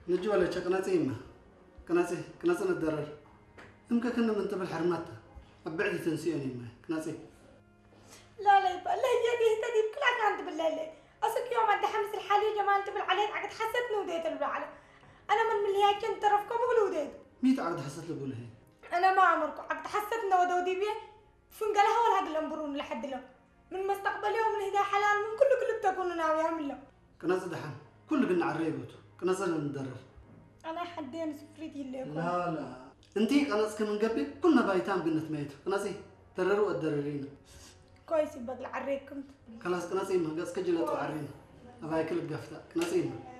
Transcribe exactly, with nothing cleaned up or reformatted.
نجوا ولا شقناتي ما كناسي كناسي الدرر يمكن كنا من تبع الحرمات أبعد تنسيني ما كناسي لا لا يبقى لا هي دي تدي بكل كانت بالليل أصك يوم عند حمس الحالي جمال تبع عليه عقد حسيتني وديت البعلة أنا من مليها كنت رفقة بقول وديت ميت عقد حسيت لبونه أنا ما عمركم عقد حسيتنا ودودي بيه فين قالها ولا هاد الأمبرون لحد له من مستقبل يوم من هدا حلال من كل كل بتكونوا ناوي أعمل له كناسي دحين كل قلنا عريبته كناسي ندرر أنا حدين سفريتي اللي يكون لا لا انتي كناس كمان قبل كلنا بايتام قلنا ميت كناسي درروا الدررين كويس يبقى العريك كنت خلاص كناسي ما قاس كجلة وعرينا أباي كل القفطة كناسي ما